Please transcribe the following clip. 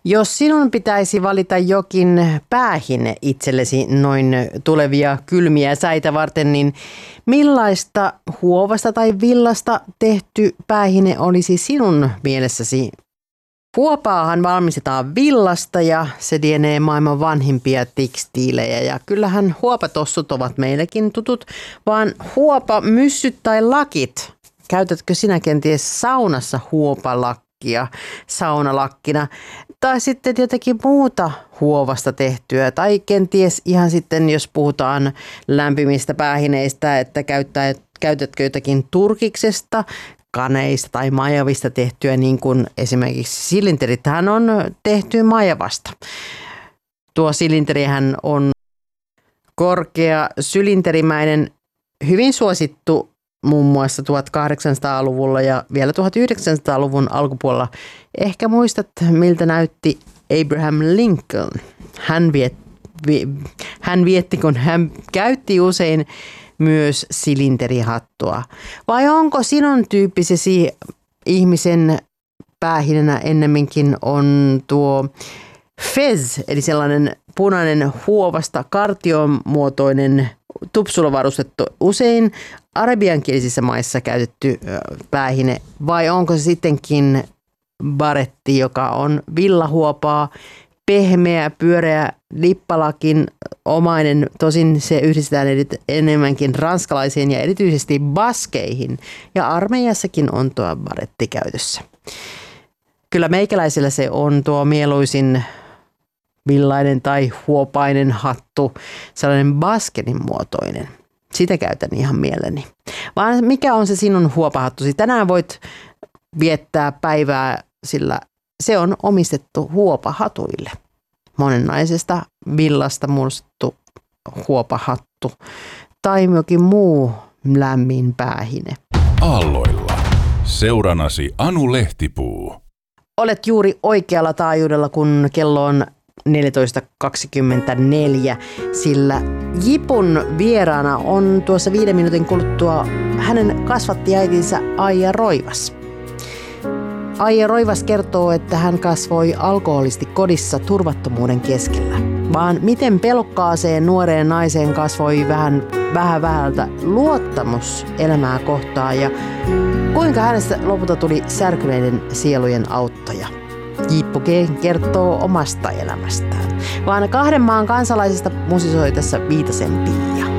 Jos sinun pitäisi valita jokin päähine itsellesi noin tulevia kylmiä säitä varten, niin millaista huovasta tai villasta tehty päähine olisi sinun mielessäsi? Huopaahan valmistetaan villasta ja se lienee maailman vanhimpia tekstiilejä ja kyllähän huopatossut ovat meillekin tutut, vaan huopamyssyt tai lakit. Käytätkö sinä kenties saunassa huopalakkia saunalakkina tai sitten jotakin muuta huovasta tehtyä tai kenties ihan sitten jos puhutaan lämpimistä päähineistä, että käytätkö jotakin turkiksesta, kaneista tai majavista tehtyä, niin kuin esimerkiksi silinteritähän on tehty majavasta. Tuo silinterihän on korkea sylinterimäinen, hyvin suosittu muun muassa 1800-luvulla ja vielä 1900-luvun alkupuolella. Ehkä muistat, miltä näytti Abraham Lincoln. Hän vietti, kun hän käytti usein myös silinterihattua. Vai onko sinun tyyppisesi ihmisen päähinenä ennemminkin on tuo fez, eli sellainen punainen huovasta kartiomuotoinen tupsulla varustettu, usein arabiankielisissä maissa käytetty päähine, vai onko se sittenkin baretti, joka on villahuopaa, pehmeä, pyöreä, lippalakin omainen, tosin se yhdistetään enemmänkin ranskalaisiin ja erityisesti baskeihin, ja armeijassakin on tuo baretti käytössä. Kyllä meikäläisellä se on tuo mieluisin villainen tai huopainen hattu, sellainen basketin muotoinen. Sitä käytän ihan mieleni. Vaan mikä on se sinun huopahattusi? Tänään voit viettää päivää, sillä se on omistettu huopahatuille. Monenlaisesta villasta muodostettu huopahattu tai jokin muu lämmin päähine. Aalloilla. Seuranasi Anu Lehtipuu. Olet juuri oikealla taajuudella, kun kello on 14.24, sillä Jipun vieraana on tuossa 5 minuutin kuluttua hänen kasvattiäitinsä Aija Roivas. Aija Roivas kertoo, että hän kasvoi alkoholistikodissa turvattomuuden keskellä. Vaan miten pelokkaaseen nuoreen naiseen kasvoi vähän vähältä luottamus elämää kohtaan ja kuinka hänestä lopulta tuli särkyneiden sielujen auttaja. Jippu kertoo omasta elämästään. Vaan 2 maan kansalaisista musisoi tässä Viitasen Pia.